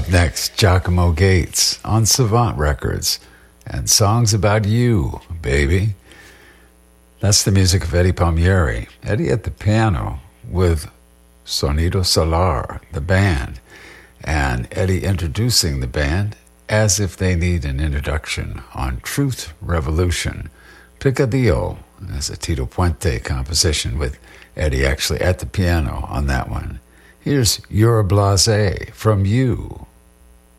next, Giacomo Gates on Savant Records and Songs About You, Baby. That's the music of Eddie Palmieri. Eddie at the piano with Sonido Solar, the band, and Eddie introducing the band as if they need an introduction on Truth Revolution. Picadillo is a Tito Puente composition with Eddie actually at the piano on that one. Here's You're Blasé from You.